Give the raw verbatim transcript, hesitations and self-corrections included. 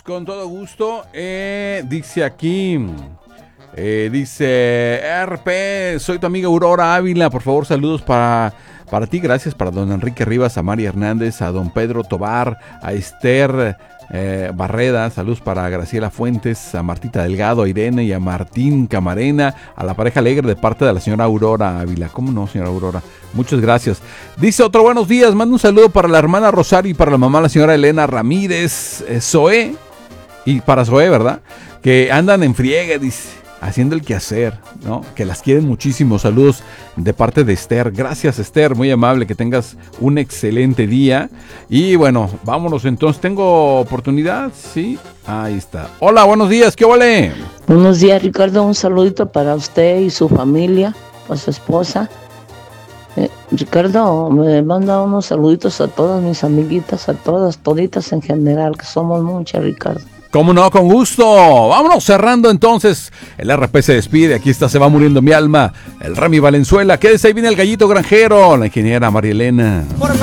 con todo gusto. Eh, dice aquí, eh, dice R P, soy tu amiga Aurora Ávila. Por favor, saludos para, para ti. Gracias para don Enrique Rivas, a María Hernández, a don Pedro Tobar, a Esther eh, Barreda. Saludos para Graciela Fuentes, a Martita Delgado, a Irene y a Martín Camarena, a la pareja alegre de parte de la señora Aurora Ávila. ¿Cómo no, señora Aurora? Muchas gracias. Dice otro buenos días, manda un saludo para la hermana Rosario y para la mamá, la señora Elena Ramírez, eh, Zoé, y para Zoé, ¿verdad? Que andan en friegue, dice, haciendo el quehacer, ¿no? Que las quieren muchísimo. Saludos de parte de Esther. Gracias, Esther, muy amable, que tengas un excelente día. Y bueno, vámonos entonces. ¿Tengo oportunidad? Sí, ahí está. Hola, buenos días, ¿qué vale? Buenos días, Ricardo, un saludito para usted y su familia, para su esposa. Eh, Ricardo, me manda unos saluditos a todas mis amiguitas, a todas, toditas en general, que somos muchas, Ricardo. ¿Cómo no? Con gusto. Vámonos cerrando entonces. El R P se despide. Aquí está Se va muriendo mi alma. El Remy Valenzuela. Quédese, ahí viene el gallito granjero. La ingeniera María Elena.